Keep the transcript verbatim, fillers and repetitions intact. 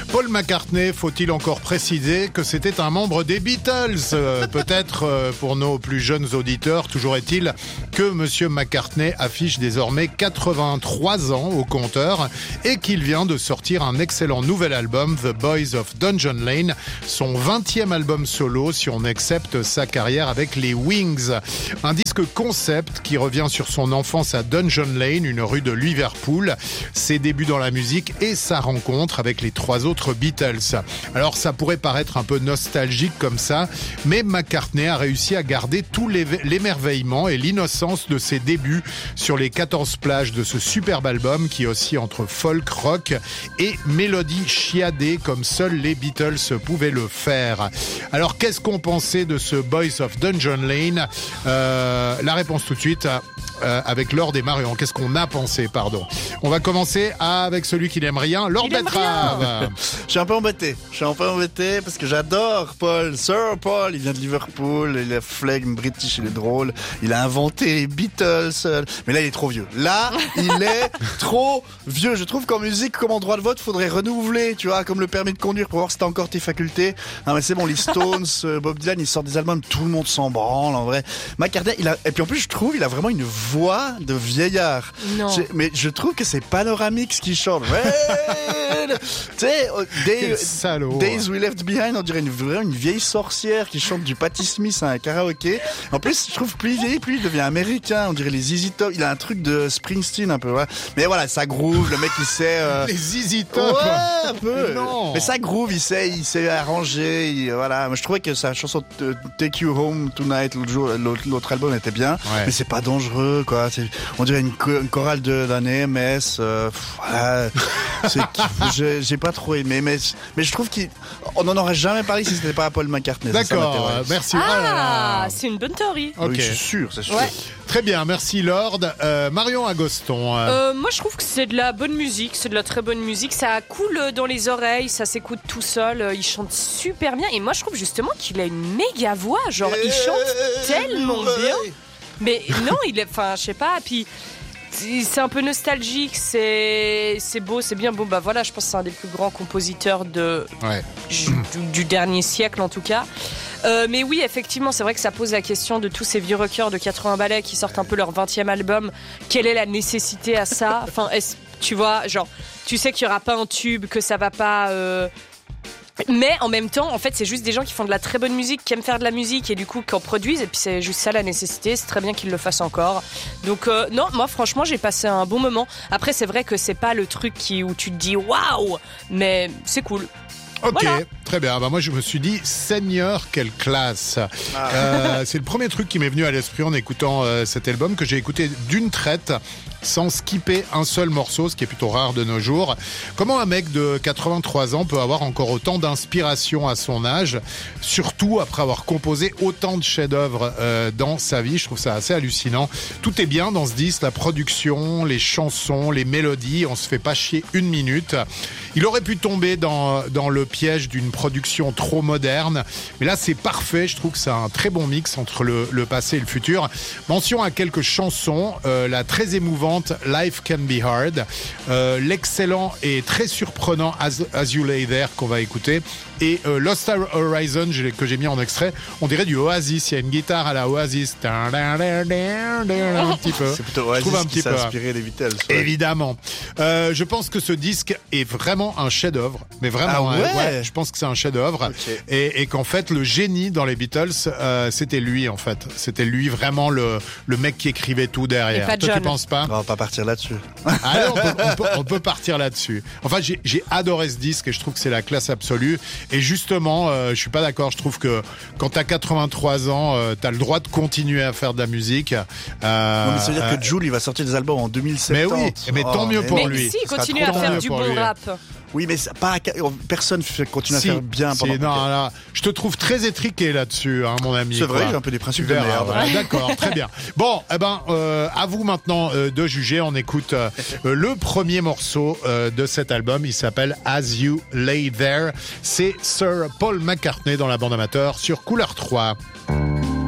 Paul McCartney, faut-il encore préciser que c'était un membre des Beatles ? euh, Peut-être euh, pour nos plus jeunes auditeurs, toujours est-il que Monsieur McCartney affiche désormais quatre-vingt-trois ans au compteur et qu'il vient de sortir un excellent nouvel album, The Boys of Dungeon Lane, son vingtième album solo si on accepte sa carrière avec les Wings. Un disque concept qui revient sur son enfance à Dungeon Lane, une rue de Liverpool, ses débuts dans la musique et sa rencontre avec les trois autres Beatles. Alors ça pourrait paraître un peu nostalgique comme ça, mais McCartney a réussi à garder tout l'émerveillement et l'innocence de ses débuts sur les quatorze plages de ce superbe album qui oscille entre folk, rock et mélodies chiadées comme seuls les Beatles pouvaient le faire. Alors qu'est-ce qu'on pensait de ce Boys of Dungeon Lane ? euh, La réponse tout de suite euh, avec Lord et Marion. Qu'est-ce qu'on a pensé, pardon. On va commencer avec celui qui n'aime rien, Lord Betrave. Je suis un peu embêté. Je suis un peu embêté parce que j'adore Paul. Sir Paul, il vient de Liverpool, il a flegme british, il est drôle. Il a inventé les Beatles. Mais là, il est trop vieux. Là, il est trop vieux. Je trouve qu'en musique, comme en droit de vote, faudrait renouveler, tu vois, comme le permis de conduire pour voir si t'as encore tes facultés. Non, mais c'est bon, les Stones, Bob Dylan, ils sortent des albums, tout le monde s'en branle, en vrai. McCartney, il a, et puis en plus, je trouve, il a vraiment une voix de vieillard. Non. Je, mais je trouve que c'est Panoramix qui chante. Tu sais, Day, Days We Left Behind, on dirait une, vraiment une vieille sorcière qui chante du Patti Smith à un karaoké. En plus, je trouve plus vieille, plus il devient américain. On dirait les Z Z Top. Il a un truc de Springsteen un peu. Ouais. Mais voilà, ça groove. Le mec, il sait. Euh... Les Z Z Top. Ouais, un peu. Mais, non. Mais ça groove. Il sait, il sait arranger. Il, voilà. Moi, je trouvais que sa chanson Take You Home Tonight, l'autre jour, l'autre, l'autre album était bien. Ouais. Mais c'est pas dangereux, quoi. C'est, on dirait une, une chorale de, d'un A M S. Euh, voilà. C'est, j'ai, j'ai pas trop aimé, mais, mais je trouve qu'on n'en aurait jamais parlé si c'était pas à Paul McCartney. D'accord, euh, merci. Ah, c'est une bonne théorie. Ok, oui, je suis sûr, c'est sûr. Ouais. Très bien, merci Lord. Euh, Marion Agoston. Euh... Euh, moi, je trouve que c'est de la bonne musique, c'est de la très bonne musique. Ça coule dans les oreilles, ça s'écoute tout seul. Il chante super bien, et moi, je trouve justement qu'il a une méga voix. Genre, il chante tellement bien. Mais non, il est, enfin, je sais pas. Puis c'est un peu nostalgique, c'est c'est beau, c'est bien. Bon bah voilà, je pense que c'est un des plus grands compositeurs de ouais. du, du dernier siècle en tout cas. Euh, mais oui, effectivement, c'est vrai que ça pose la question de tous ces vieux rockers de quatre-vingts balais qui sortent un peu leur vingtième album. Quelle est la nécessité à ça ? Enfin, est-ce, tu vois, genre, tu sais qu'il y aura pas un tube, que ça va pas. Euh... Mais en même temps, en fait, c'est juste des gens qui font de la très bonne musique, qui aiment faire de la musique et du coup qui en produisent. Et puis c'est juste ça la nécessité. C'est très bien qu'ils le fassent encore. Donc euh, non, moi franchement, j'ai passé un bon moment. Après, c'est vrai que c'est pas le truc qui où tu te dis waouh, mais c'est cool. Ok, voilà. Très bien. Bah moi, je me suis dit, Seigneur, quelle classe. Ah. Euh, c'est le premier truc qui m'est venu à l'esprit en écoutant euh, cet album que j'ai écouté d'une traite, sans skipper un seul morceau, ce qui est plutôt rare de nos jours. Comment un mec de quatre-vingt-trois ans peut avoir encore autant d'inspiration à son âge, surtout après avoir composé autant de chefs-d'œuvre euh, dans sa vie. Je trouve ça assez hallucinant. Tout est bien dans ce disque, la production, les chansons, les mélodies. On se fait pas chier une minute. Il aurait pu tomber dans, dans le piège d'une production trop moderne, mais là c'est parfait. Je trouve que c'est un très bon mix entre le, le passé et le futur. Mention à quelques chansons, euh, la très émouvante Life Can Be Hard, euh, l'excellent et très surprenant As, As You Lay There qu'on va écouter, et euh, Lost Horizon que j'ai mis en extrait. On dirait du Oasis. Il y a une guitare à la Oasis, un petit peu. C'est plutôt Oasis un qui petit s'est peu inspiré des Beatles. Ouais. Évidemment. Euh, je pense que ce disque est vraiment un chef-d'œuvre, mais vraiment. Ah ouais, hein, ouais, je pense que c'est un chef-d'œuvre, okay. et, et qu'en fait le génie dans les Beatles, euh, c'était lui en fait. C'était lui vraiment le le mec qui écrivait tout derrière. Toi, John. Tu penses pas ? On va pas partir là-dessus. Alors, on, peut, on, peut, on peut partir là-dessus. Enfin, j'ai, j'ai adoré ce disque et je trouve que c'est la classe absolue. Et justement, euh, je suis pas d'accord. Je trouve que quand t'as quatre-vingt-trois ans, euh, t'as le droit de continuer à faire de la musique. Euh, non, mais ça veut dire euh, que Jules, il va sortir des albums en deux mille sept. Mais oui, mais tant mieux oh, pour mais lui. Mais si, il continue à faire du bon lui. rap. Oui, mais pas à... personne continue si, à faire bien pendant. Si, non, là, je te trouve très étriqué là-dessus, hein, mon ami. C'est vrai, quoi. j'ai un peu des principes de merde. Ouais, d'accord, très bien. Bon, eh ben, euh, à vous maintenant euh, de juger. On écoute euh, le premier morceau euh, de cet album. Il s'appelle As You Lay There. C'est Sir Paul McCartney dans la bande amateur sur Couleur trois.